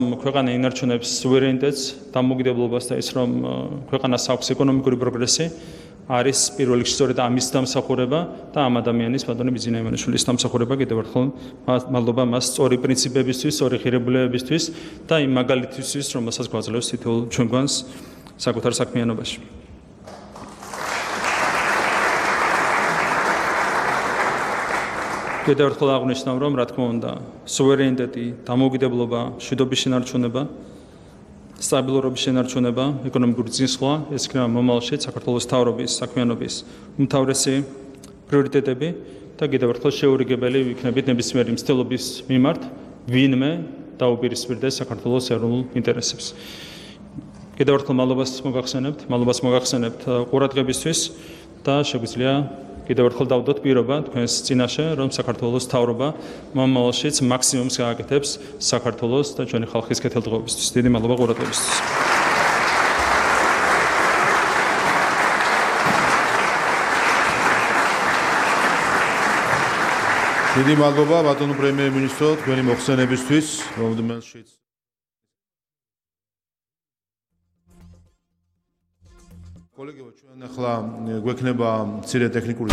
ქვეყანა ინარჩუნებს სუვერენიტეტს, დამოუკიდებლობას და ის რომ ქვეყანას აქვს ეკონომიკური პროგრესი, არის პირველ რიგში სწორედ ამის დამსახურება და ამ ადამიანის ბატონი ბიძინა ივანიშვილის დამსახურება კიდევ ერთხელ მადლობა მას სწორი პრინციპებისთვის, სწორი ღირებულებებისთვის და იმ მაგალითისთვის, რომელსაც გვაძლევს თითოეულ ჩვენგვანს საკუთარ საქმიანობაში. კიდევ ერთხელ აღნიშნავ, რომ რა თქმა უნდა, სუვერენიტეტი, დამოუკიდებლობა, მშვიდობის შენარჩუნება, სტაბილურობის შენარჩუნება, ეკონომიკური წინსვლა, ეს იქნება მომავალში საქართველოს მთავრობის საქმიანობის უმთავრესი პრიორიტეტები და კიდევ ერთხელ შეურიგებელი ვიქნებით ნებისმიერი მცდელობის მიმართ, ვინმე დაუპირისპირდეს საქართველოს ეროვნულ ინტერესებს. კიდევ ერთხელ მადლობას მოგახსენებთ ყურადღებისთვის და შეგვიძლია კიდევ ერთხელ დავდოთ პირობა თქვენს წინაშე, რომ საქართველოს მთავრობა მომავალშიც მაქსიმუმს გააკეთებს საქართველოს და ჩვენი ხალხის კეთილდღეობისთვის. დიდი მადლობა ყურადღებისთვის. დიდი მადლობა ბატონო პრემიერ-მინისტრო თქვენი მოხსენებისთვის, რომელშიც კოლეგებო, ჩვენ ახლა გვექნება მცირე ტექნიკური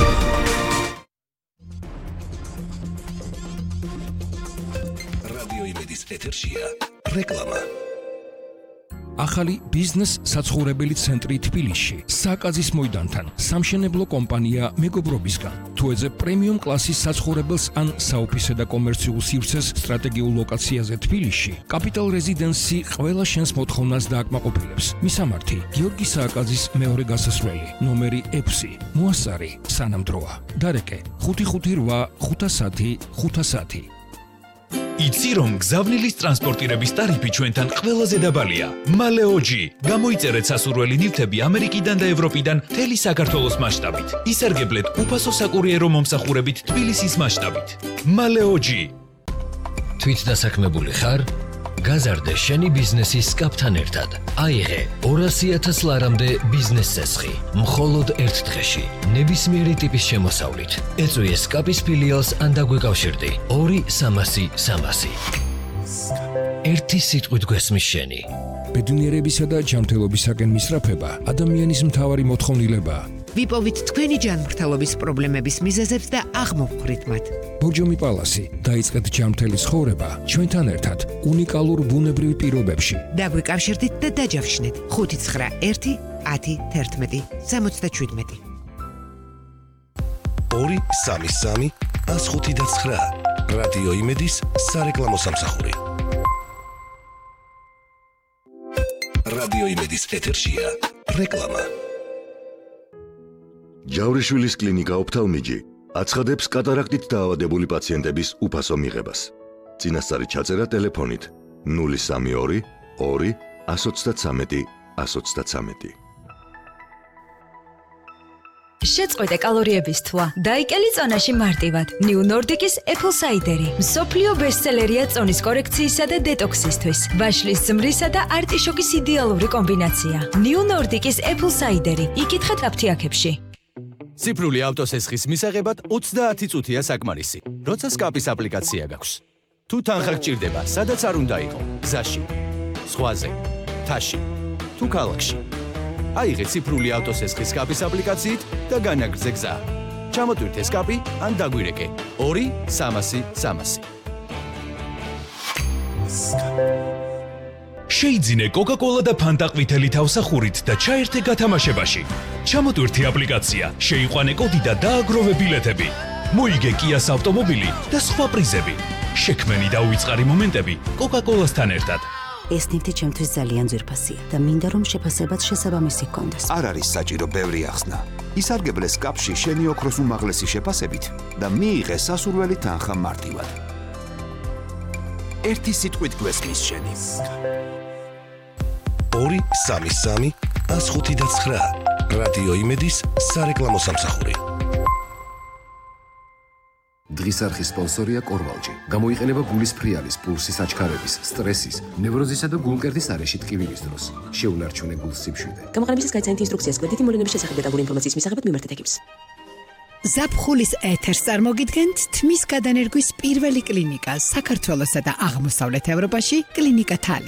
რადიო იმედის ეთერშია რეკლამა. ახალი ბიზნეს საცხოვრებელი ცენტრი თბილისში, საკაზის მოედანთან, სამშენებლო კომპანია მეგობრობისგან. თუ ეძებ პრემიუმ კლასის საცხოვრებელს ან საოფისე და კომერციულ სივრცეს სტრატეგიულ ლოკაციაზე თბილისში, კაპიტალ რეზიდენსი ყველა შენს მოთხოვნას დააკმაყოფილებს. მისამართი: გიორგი სააკაძის მეორე გასასვლელი, ნომერი 6, მოასწარი, სანამდროა. დარეკე: 558 510 510. იცი რომ გზავნილის ტრანსპორტირების ტარიფი ჩვენთან ყველაზე დაბალია. მალეოჯი. გამოიწერეთ სასურველი ნივთები ამერიკიდან და ევროპიდან მთელი საქართველოს მასშტაბით. ისარგებლეთ უფასო საკურიერო მომსახურებით თბილისის მასშტაბით. მალეოჯი. თვით დასაქმებული ხარ? გაზარდე შენი ბიზნესის სკაპთან ერთად. აიღე 200,000 ლარამდე ბიზნეს წესხი. მხოლოდ ერთ დღეში. ნებისმიერი ტიპის შემოსავლით. ეწვიე სკაპის ფილიალს ან დაგვიკავშირდი. 2-300-300. ერთი სიტყვით გვესმის შენი. ბედნიერებისა და ჯანმრთელობისაკენ მისწრაფება ადამიანის მთავარი მოთხოვნილებაა. ვიპოვით თქვენი ჯანმრთელობის პრობლემების მიზეზებს და აღმოვხვრით მათ. ბორჯომი პალასი, დაიწყეთ ჯანმრთელი ცხოვრება ჩვენთან ერთად უნიკალურ ბუნებრივ პირობებში. დაგვიკავშირდით და დაჯავშნეთ 591 10 11 77. 2-3-3 105-9 რადიო იმედის სარეკლამო სამსახური. რადიო იმედის ეთერშია რეკლამა. ჯავრიშვილის კლინიკა ოფთალმიჯი აცხადებს კატარაქტით დაავადებული პაციენტების უფასო მიღებას. წინასწარი ჩაწერა ტელეფონით 032 2 133 133. შეწყვეტე კალორიების თვა. დაიკელი წონაში მარტივად. New Nordic-ის Apple Cider. მსოფლიო ბესტსელერია წონის კორექციისა და დეტოქსისთვის. ვაშლის ზმრისა და არტიშოკის იდეალური კომბინაცია. New Nordic-ის Apple Cider. იკითხეთ აფთიაქებში. ციფრული ავტოსესხის მისაღებად 30 წუთია საკმარისი. როცა სკაპის აპლიკაცია გაქვს. თუ თანხა გჭირდება, სადაც არ უნდა იყო, გზაში, ზღვაზე, მთაში, თუ ქალაქში. აიღე ციფრული ავტოსესხის სკაპის აპლიკაციით და განაგრძე გზა. ჩამოტვირთე სკაპი ან დაგვირეკე 2-300-300. შეიძინე Coca-Cola და Fanta ყვითელი თავსახურით და ჩაერთე გათამაშებაში. ჩამოტვირთე აპლიკაცია, შეიყვანე კოდი და დააგროვე ბილეთები. მოიგე Kia-ს ავტომობილი და სხვა პრიზები. შექმენი და უიწყარი მომენტები Coca-Cola-სთან ერთად. ეს ნივთი ჩემთვის ძალიან ძვირფასია და მინდა რომ შეფასებაც შესაბამისი ჰქონდეს. არ არის საჭირო ბევრი ახსნა. ისარგებლე სკაპში შენი ოქროს უმაღლესი შეფასებით და მიიღე სასურველი თანხა მარტივად. ერთი სიტყვით გვესმის შენი. 2-3-3 105-9 რადიო იმედის სარეკლამო სამსახური. დღის არხის სპონსორია კორვალჯი. გამოიყენება გულის ფრიალის, პულსის აჩქარების, სტრესის, ნევროზისა და გულმკერდის არეში ტკივილის დროს. შეუნარჩუნე გულს სიმშვიდე. გამოყენებისას გაიცანით ინსტრუქციას გვერდითი მოვლენების შესახებ დეტალური ინფორმაციის მისაღებად მიმართეთ ეკიპს. ზაფხულის ეთერს წარმოგიდგენთ თმის გადანერგვის პირველი კლინიკა საქართველოსა და აღმოსავლეთ ევროპაში კლინიკა თალი.